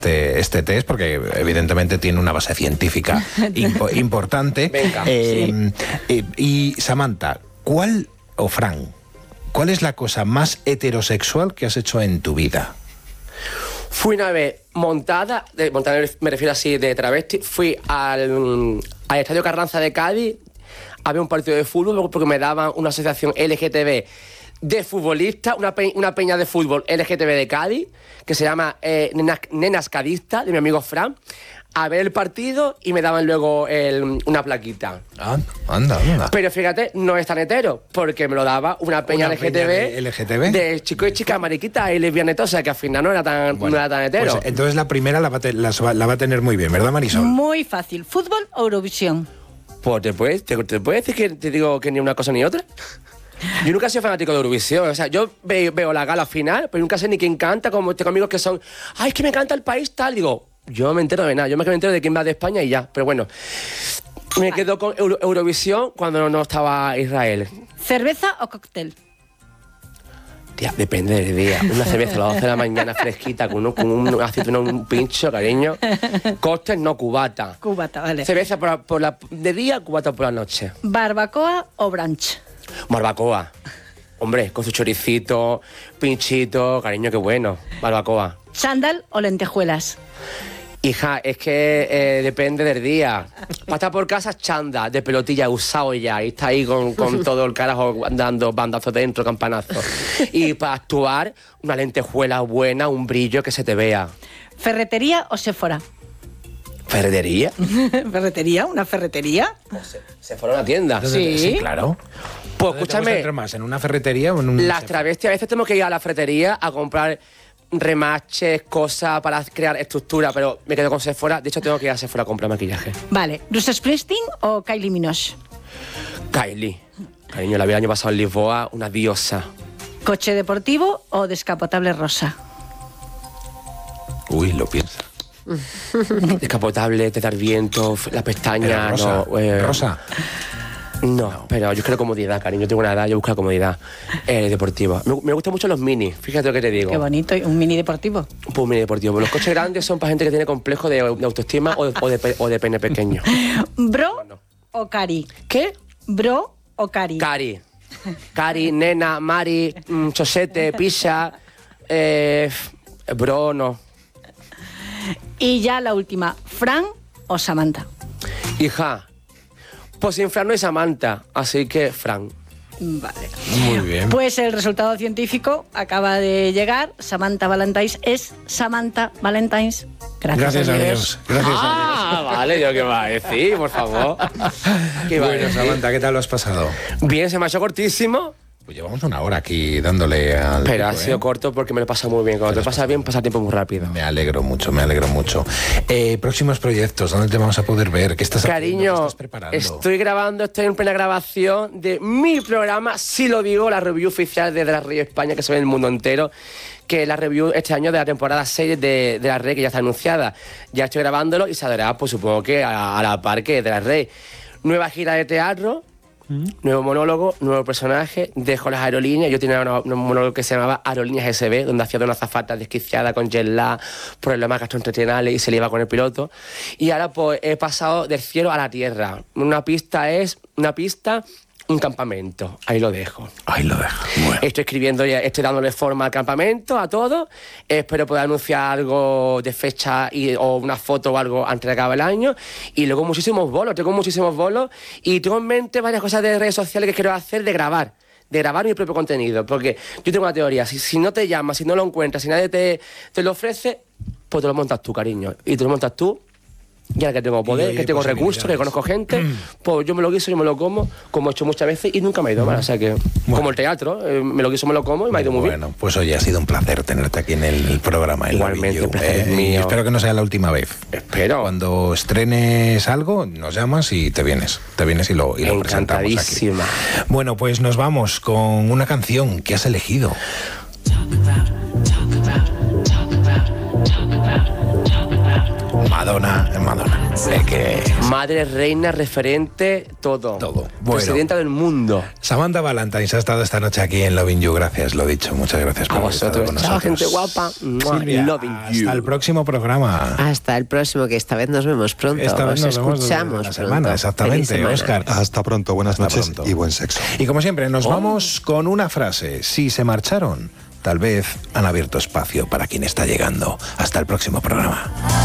este test, porque evidentemente tiene una base científica importante. Venga, y Samantha, ¿cuál es la cosa más heterosexual que has hecho en tu vida? Fui una vez montada me refiero así, de travesti, fui al Estadio Carranza de Cádiz, había un partido de fútbol porque me daban una asociación LGTB de futbolistas, una peña de fútbol LGTB de Cádiz, que se llama Nenas Cadistas, de mi amigo Fran, a ver el partido y me daban luego una plaquita. Anda. Pero fíjate, no es tan hetero, porque me lo daba una peña LGTB de chicos y chicas mariquitas y lesbianetas, o sea que al final no era tan hetero. Pues entonces la primera la va a tener muy bien, ¿verdad, Marisol? Muy fácil. ¿Fútbol o Eurovisión? Pues te puedes decir que te digo que ni una cosa ni otra. Yo nunca he sido fanático de Eurovisión, o sea, yo veo la gala final, pero nunca sé ni quién canta, como tengo amigos que son, ¡ay, es que me encanta el país tal! Digo, yo no me entero de nada, yo me entero de quién va de España y ya, pero bueno, me quedo con Eurovisión cuando no estaba Israel. ¿Cerveza o cóctel? Tía, depende del día. Una cerveza a las 12 de la mañana fresquita con un aceituna, un pincho, cariño. Cóctel, no, cubata. Cubata, vale. Cerveza de día, cubata por la noche. ¿Barbacoa o brunch? Barbacoa. Hombre, con su choricito, pinchito, cariño, qué bueno. Barbacoa. ¿Chándal o lentejuelas? Hija, es que depende del día. Para estar por casa, chanda, de pelotilla, usado ya. Y está ahí con todo el carajo dando bandazos dentro, campanazos. Y para actuar, una lentejuela buena, un brillo que se te vea. ¿Ferretería o Sephora? ¿Ferretería? ¿Ferretería? ¿Una ferretería? ¿Sephora una tienda? Sí, claro. Pues escúchame. Más, ¿en una ferretería o en un...? Las travestis, a veces tenemos que ir a la ferretería a comprar remaches, cosas para crear estructura, pero me quedo con Sephora. De hecho, tengo que ir a Sephora a comprar maquillaje. Vale. ¿Bruce Springsteen o Kylie Minogue? Kylie. Cariño, la vi el año pasado en Lisboa, una diosa. ¿Coche deportivo o descapotable rosa? Uy, lo piensa. Descapotable, te dar viento, la pestaña... Rosa. No, Rosa. No, pero yo quiero comodidad, cariño. Yo tengo una edad, yo busco la comodidad deportiva. Me gustan mucho los mini, fíjate lo que te digo. Qué bonito, un mini deportivo. Pues un mini deportivo. Los coches grandes son para gente que tiene complejo de autoestima o de pene pequeño. ¿Bro o Cari? ¿Qué? ¿Bro o Cari? Cari, nena, Mari, chosete, pizza, bro, no. Y ya la última, ¿Fran o Samantha? Hija, pues sin Fran no hay Samantha, así que Fran. Vale. Muy bien. Pues el resultado científico acaba de llegar. Samantha Valentines es Samantha Valentines. Gracias a Dios. Gracias a Dios. Vale, ¿yo qué va a decir, por favor? ¿Qué va a Bueno, decir? Samantha, ¿qué tal lo has pasado? Bien, se me ha hecho cortísimo. Pues llevamos una hora aquí dándole al... Pero ha pico, sido corto porque me lo pasa muy bien. Cuando te pasa bien, pasa el tiempo muy rápido. Me alegro mucho. Próximos proyectos, ¿dónde te vamos a poder ver? ¿Qué estás haciendo? ¿Qué estás preparando? Estoy en plena grabación de mi programa, sí lo digo, la review oficial de La Rey España, que se ve en el mundo entero, que es la review este año de la temporada 6 de La Rey, que ya está anunciada. Ya estoy grabándolo y saldrá, pues supongo que a la par que de La Rey. Nueva gira de teatro, nuevo monólogo, nuevo personaje, dejo las aerolíneas. Yo tenía un monólogo que se llamaba Aerolíneas SB, donde hacía de una azafata desquiciada con jet lag, problemas gastrointestinales y se le iba con el piloto. Y ahora pues he pasado del cielo a la tierra. Una pista, un campamento. Ahí lo dejo. Bueno. Estoy escribiendo ya, estoy dándole forma al campamento, a todo. Espero poder anunciar algo de fecha o una foto o algo antes de acabar el año. Y luego tengo muchísimos bolos. Y tengo en mente varias cosas de redes sociales que quiero hacer de grabar mi propio contenido. Porque yo tengo una teoría, si no te llamas, si no lo encuentras, si nadie te lo ofrece, pues te lo montas tú, cariño. Y te lo montas tú. Ya que tengo poder, que tengo recursos, que conozco gente, pues yo me lo guiso, yo me lo como he hecho muchas veces y nunca me ha ido mal. O sea que, como el teatro, me lo guiso, me lo como y me ha ido muy bien. Bueno, pues oye, ha sido un placer tenerte aquí en el programa. Igualmente, el placer es mío. Espero que no sea la última vez. Espero. Cuando estrenes algo, nos llamas y te vienes y lo presentamos aquí. Bueno, pues nos vamos con una canción que has elegido. Madonna. Madre, reina, referente, todo. Todo. Bueno, presidenta del mundo. Samantha Valentines ha estado esta noche aquí en Loving You. Gracias, lo dicho. Muchas gracias por haber estado con nosotros. Chao, gente guapa. Silvia, Loving You. Hasta el próximo programa. Hasta el próximo, que esta vez nos vemos pronto. Esta vez nos escuchamos la semana, pronto. Exactamente, Óscar. Hasta pronto, buenas noches y buen sexo. Y como siempre, nos vamos con una frase. Si se marcharon, tal vez han abierto espacio para quien está llegando. Hasta el próximo programa.